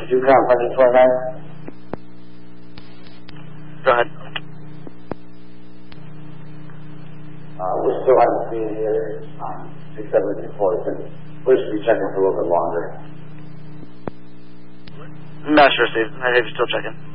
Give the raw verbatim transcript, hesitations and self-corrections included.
two count, President twenty-nine. Go ahead. Uh, we're still having speed here. Um, six seven four. We should be checking for a little bit longer. Master received. I think you're still checking.